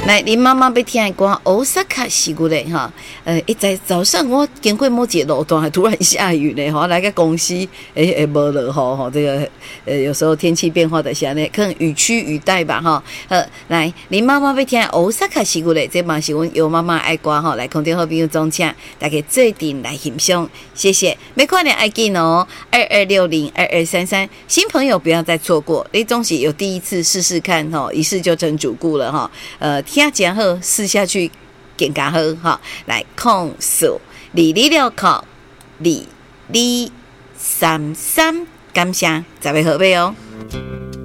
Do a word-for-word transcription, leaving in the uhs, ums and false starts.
来，林妈妈要听的歌《Osaka 是古嘞》哈，呃，一在早上我经过某一个路段，还突然下雨呢，哈，来个公司诶诶无落吼吼，这个呃有时候天气变化的下呢，可能雨区雨带吧哈。呃，来，林妈妈要听《Osaka 是古嘞》，这嘛是阮有妈妈爱歌吼，来空中好朋友中请大家做阵来欣赏，谢谢。每快点爱进哦，二二六零二二三三，新朋友不要再错过，你总是有第一次试试看哈，一试就成主顾了哈，呃。听真好，试下去更加好哈！来控诉二二六扣二二三三，感谢十位好朋友哦。